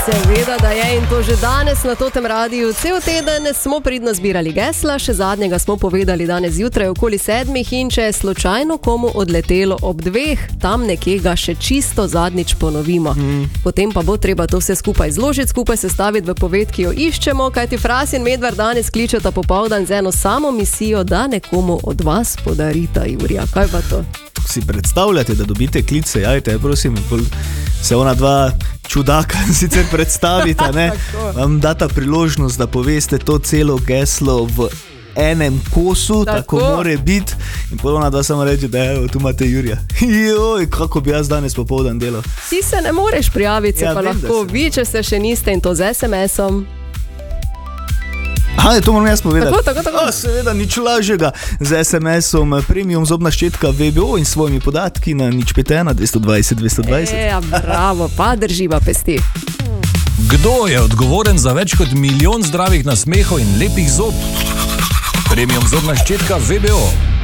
Seveda, da je, in to že danes na Totem radiju. Cel teden smo pridno zbirali gesla, še zadnjega smo povedali danes zjutraj okoli 7, in če je slučajno komu odletelo ob 2, tam nekje ga še čisto zadnjič ponovimo. Potem pa bo treba to vse skupaj zložiti, skupaj sestaviti v poved, ki jo iščemo, kajti Fras in Medvard danes kličeta popoldan z eno samo misijo, da nekomu od vas podarita Jurija. Kaj pa to? Si predstavljate, da dobite klic, se javite, prosim, se ona dva čudaka sicer predstavita, ne? Vam data priložnost, da poveste to celo geslo v enem kosu, tako more biti, in potem ona dva samo reči, da evo, tu imate Jurija. Joj, kako bi jaz danes popoldan delal. Ti se ne moreš prijaviti, se pa vem, lahko vi, če se še niste, in to z SMS-om. Aha, to moram jaz povedati. Tako. Seveda, nič lažjega. Z SMS-om premium zobna ščetka VBO in svojimi podatki na 051 220 220. Ja, bravo, pa drživa pesti. Kdo je odgovoren za več kot 1 milijon zdravih nasmehov in lepih zob? Premium zobna ščetka VBO.